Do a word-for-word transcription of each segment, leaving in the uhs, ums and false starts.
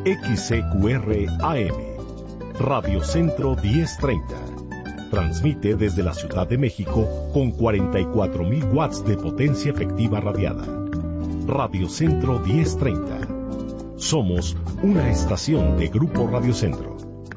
X C Q R A M, Radio Centro diez treinta. Transmite desde la Ciudad de México con cuarenta y cuatro mil watts de potencia efectiva radiada. Radio Centro diez treinta. Somos una estación de Grupo Radio Centro.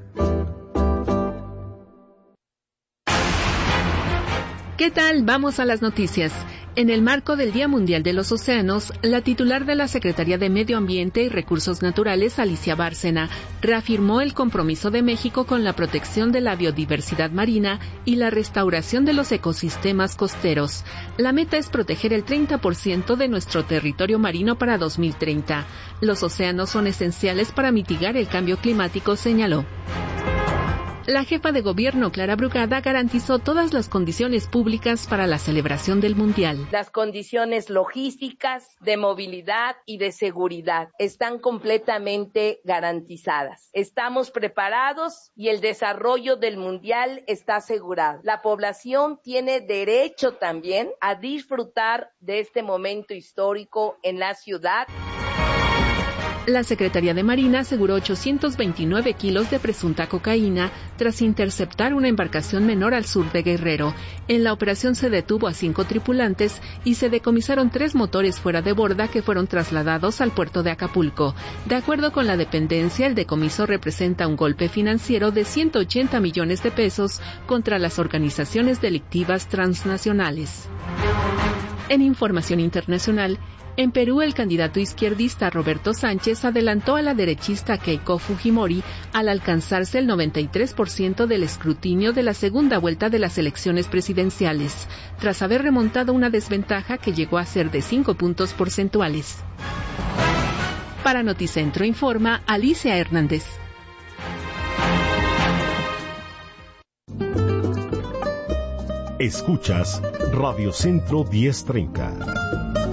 ¿Qué tal? Vamos a las noticias. En el marco del Día Mundial de los Océanos, la titular de la Secretaría de Medio Ambiente y Recursos Naturales, Alicia Bárcena, reafirmó el compromiso de México con la protección de la biodiversidad marina y la restauración de los ecosistemas costeros. La meta es proteger el treinta por ciento de nuestro territorio marino para dos mil treinta. Los océanos son esenciales para mitigar el cambio climático, señaló. La jefa de gobierno, Clara Brugada, garantizó todas las condiciones públicas para la celebración del Mundial. Las condiciones logísticas, de movilidad y de seguridad están completamente garantizadas. Estamos preparados y el desarrollo del Mundial está asegurado. La población tiene derecho también a disfrutar de este momento histórico en la ciudad. La Secretaría de Marina aseguró ochocientos veintinueve kilos de presunta cocaína tras interceptar una embarcación menor al sur de Guerrero. En la operación se detuvo a cinco tripulantes y se decomisaron tres motores fuera de borda que fueron trasladados al puerto de Acapulco. De acuerdo con la dependencia, el decomiso representa un golpe financiero de ciento ochenta millones de pesos contra las organizaciones delictivas transnacionales. En información internacional, en Perú, el candidato izquierdista Roberto Sánchez adelantó a la derechista Keiko Fujimori al alcanzarse el noventa y tres por ciento del escrutinio de la segunda vuelta de las elecciones presidenciales, tras haber remontado una desventaja que llegó a ser de cinco puntos porcentuales. Para Noticentro informa Alicia Hernández. Escuchas Radio Centro diez treinta.